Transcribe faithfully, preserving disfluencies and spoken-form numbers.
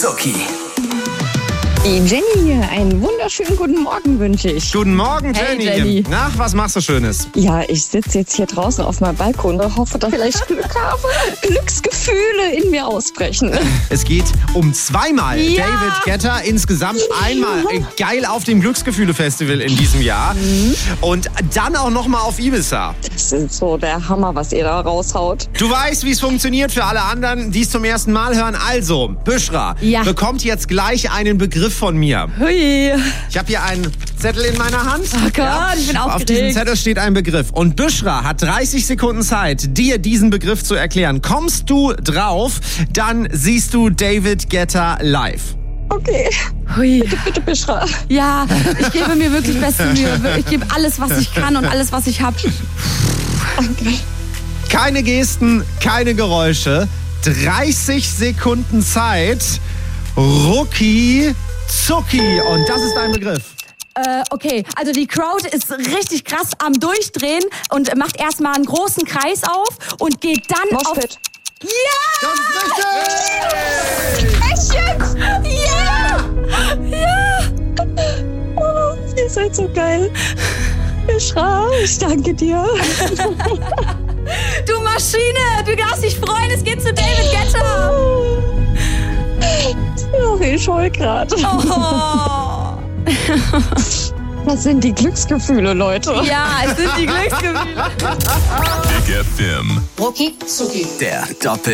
Zucki. Die Jenny hier, einen wunderschönen guten Morgen wünsche ich. Guten Morgen, Jenny. Hey, Jenny. Na, was machst du Schönes? Ja, ich sitze jetzt hier draußen auf meinem Balkon und hoffe, dass ich vielleicht Glück habe. Glücksgefühle in mir ausbrechen. Es geht um zweimal Ja. David Guetta, insgesamt einmal geil auf dem Glücksgefühle-Festival in diesem Jahr. Mhm. Und dann auch nochmal auf Ibiza. Das ist so der Hammer, was ihr da raushaut. Du weißt, wie es funktioniert für alle anderen, die es zum ersten Mal hören. Also, Büschra Ja. bekommt jetzt gleich einen Begriff von mir. Hui. Ich habe hier einen Zettel in meiner Hand. Oh Gott, ich bin Auf aufgeregt. diesem Zettel steht ein Begriff. Und Büschra hat dreißig Sekunden Zeit, dir diesen Begriff zu erklären. Kommst du drauf, dann siehst du David Guetta live. Okay. Hui. Bitte, bitte, Bischra. Ja, ich gebe mir wirklich beste Mühe. Ich gebe alles, was ich kann und alles, was ich habe. Danke. Keine Gesten, keine Geräusche. dreißig Sekunden Zeit. Rucki Zucki. Und das ist dein Begriff. Äh, okay, also die Crowd ist richtig krass am Durchdrehen und macht erstmal einen großen Kreis auf und geht dann auf... Moshpit. Ja! Das ist richtig! Echt jetzt? Ja! Ja! Oh, ihr seid so geil. Bischra, ich danke dir. Du Maschine! Du darfst dich freuen, es geht zu David Guetta! Oh, ich heul grad. Oh. Das sind die Glücksgefühle, Leute. Ja, es sind die Glücksgefühle. Big F M. Rucki Zucki. Der Doppel.